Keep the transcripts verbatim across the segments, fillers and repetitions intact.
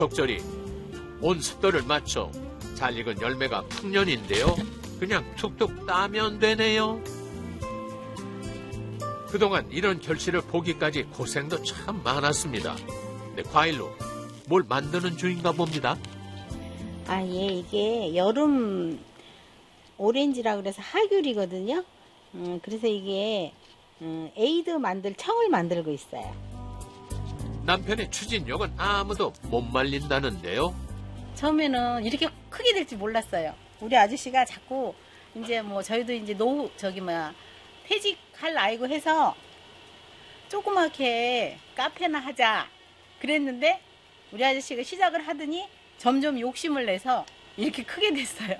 적절히 온습도를 맞춰 잘 익은 열매가 풍년인데요. 그냥 툭툭 따면 되네요. 그동안 이런 결실을 보기까지 고생도 참 많았습니다. 근데 과일로 뭘 만드는 중인가 봅니다. 아, 예, 이게 여름 오렌지라 그래서 하귤이거든요. 음, 그래서 이게 음, 에이드 만들 청을 만들고 있어요. 남편의 추진력은 아무도 못 말린다는데요. 처음에는 이렇게 크게 될지 몰랐어요. 우리 아저씨가 자꾸 이제 뭐 저희도 이제 노후 저기 뭐야 퇴직할 나이고 해서 조그맣게 카페나 하자 그랬는데 우리 아저씨가 시작을 하더니 점점 욕심을 내서 이렇게 크게 됐어요.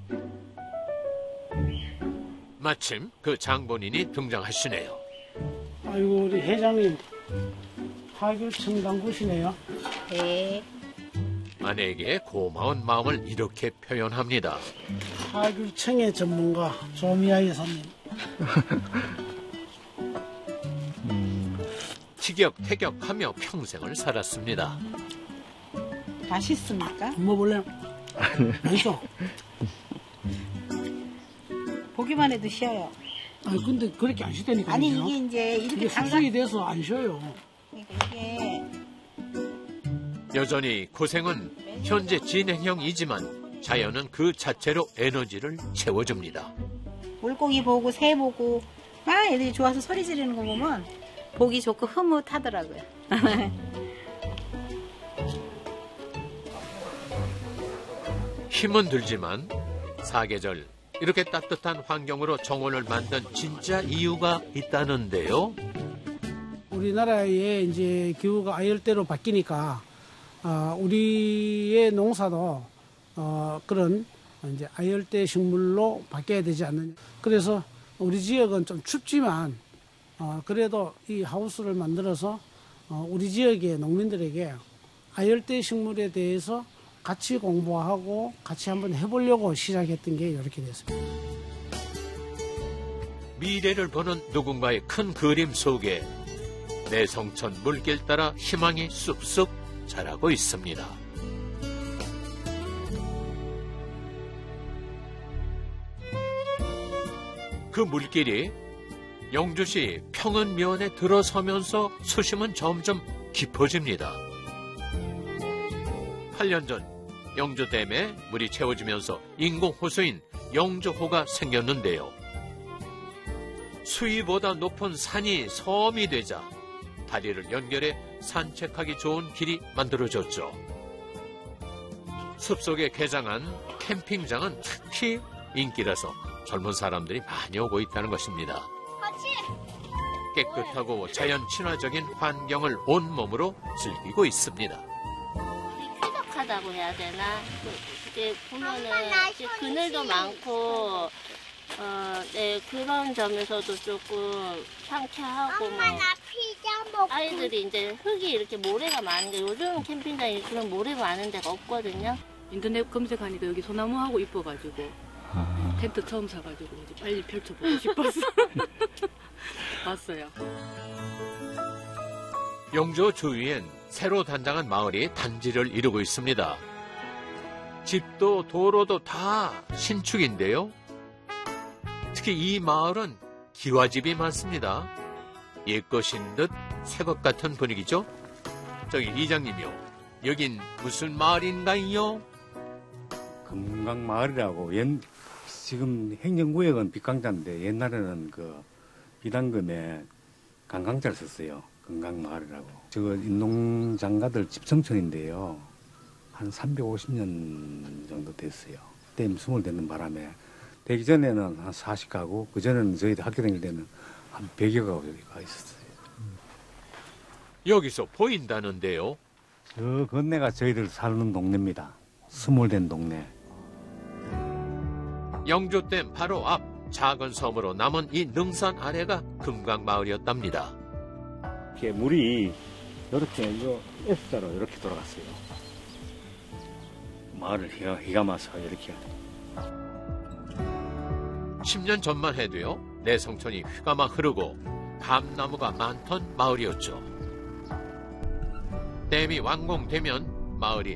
마침 그 장본인이 등장하시네요. 아이고 우리 회장님 하귤 청담구시네요. 네. 아내에게 고마운 마음을 이렇게 표현합니다. 하귤 청의 전문가 조미아 여사님. 티격태격하며 평생을 살았습니다. 맛있습니까? 먹어볼래요? 맛있어. 보기만 해도 쉬어요. 아니 근데 그렇게 안 쉬다니까요. 아니 이게 이제 이렇게 이게 담가 숙성이 돼서 안 쉬어요. 이게 여전히 고생은 현재 진행형이지만 자연은 그 자체로 에너지를 채워줍니다. 물고기 보고 새 보고 막 애들이 좋아서 소리 지르는 거 보면 보기 좋고 흐뭇하더라고요. 힘은 들지만 사계절 이렇게 따뜻한 환경으로 정원을 만든 진짜 이유가 있다는데요. 우리나라의 이제 기후가 아열대로 바뀌니까 어, 우리의 농사도 어, 그런 이제 아열대 식물로 바뀌어야 되지 않느냐. 그래서 우리 지역은 좀 춥지만 어, 그래도 이 하우스를 만들어서 어, 우리 지역의 농민들에게 아열대 식물에 대해서 같이 공부하고 같이 한번 해보려고 시작했던 게 이렇게 됐습니다. 미래를 보는 누군가의 큰 그림 속에 내성천 물길 따라 희망이 쑥쑥 자라고 있습니다. 그 물길이 영주시 평은면에 들어서면서 수심은 점점 깊어집니다. 팔 년 전 영주댐에 물이 채워지면서 인공호수인 영주호가 생겼는데요. 수위보다 높은 산이 섬이 되자 다리를 연결해 산책하기 좋은 길이 만들어졌죠. 숲속에 개장한 캠핑장은 특히 인기라서 젊은 사람들이 많이 오고 있다는 것입니다. 깨끗하고 자연 친화적인 환경을 온몸으로 즐기고 있습니다. 쾌적하다고 해야 되나? 이제 보면은 이제 그늘도 많고, 어, 네, 그런 점에서도 조금 상쾌하고, 엄마, 뭐, 나 피자 먹고. 아이들이 이제 흙이 이렇게 모래가 많은 게 요즘 캠핑장에 그런 모래 많은 데가 없거든요. 인터넷 검색하니까 여기 소나무하고 이뻐가지고 아... 텐트 처음 사가지고 이제 빨리 펼쳐보고 싶었어. 왔어요. 영주 주위엔 새로 단장한 마을이 단지를 이루고 있습니다. 집도 도로도 다 신축인데요. 특히 이 마을은 기와집이 많습니다. 옛것인 듯 새것 같은 분위기죠. 저기 이장님이요. 여긴 무슨 마을인가요? 금강마을이라고 옛, 지금 행정구역은 빛강자인데 옛날에는 그 비단금에 강강자를 썼어요. 금강마을이라고. 저거 인농장가들 집성촌인데요. 한 삼백오십 년 정도 됐어요. 댐 스물 되는 바람에 되기 전에는 한 사십 가구, 그 전에는 저희들 학교 다닐 때는 한 백여 가구가 있었어요. 여기서 보인다는데요. 저 건네가 저희들 사는 동네입니다. 스물된 동네. 영주댐 바로 앞 작은 섬으로 남은 이 능선 아래가 금강마을이었답니다. 이렇게 물이 이렇게 이거 S자로 이렇게 돌아갔어요. 마을을 휘가, 휘감아서 이렇게. 십 년 전만 해도요. 내성천이 휘감아 흐르고 감나무가 많던 마을이었죠. 댐이 완공되면 마을이